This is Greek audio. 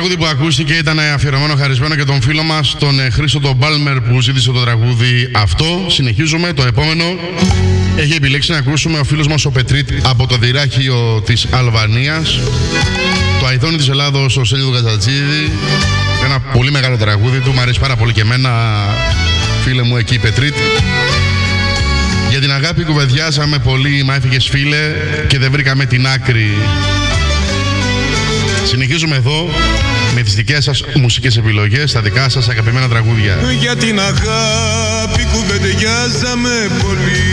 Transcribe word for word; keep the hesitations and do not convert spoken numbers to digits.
τραγούδι που ακούστηκε ήταν αφιερωμένο, χαρισμένο και τον φίλο μας, τον Χρήστο τον Μπάλμερ, που ζήτησε το τραγούδι αυτό. Συνεχίζουμε. Το επόμενο έχει επιλέξει να ακούσουμε ο φίλος μας ο Πετρίτ από το Δυράχιο της Αλβανίας. Το Αϊθόνι της Ελλάδος, ο Στέλιος του Κατσατζίδη. Ένα πολύ μεγάλο τραγούδι του. Μ' αρέσει πάρα πολύ και εμένα, φίλε μου εκεί, Πετρίτ. Για την αγάπη κουβεντιάσαμε πολύ, μα έφυγες φίλε και δεν βρήκαμε την άκρη. Συνεχίζουμε εδώ με τις δικές σας μουσικές επιλογές, τα δικά σας αγαπημένα τραγούδια. Για την αγάπη κουβεντιάσαμε πολύ.